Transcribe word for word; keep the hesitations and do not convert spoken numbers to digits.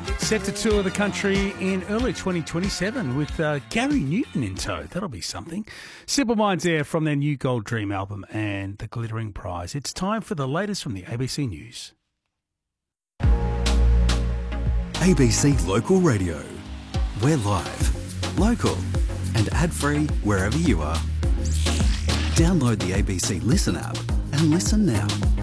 Set to tour the country in early twenty twenty-seven with uh, Gary Newton in tow. That'll be something. Simple Minds there from their new Gold Dream album and the Glittering Prize. It's time for the latest from the A B C News. A B C Local Radio. We're live, local and ad-free wherever you are. Download the A B C Listen app and listen now.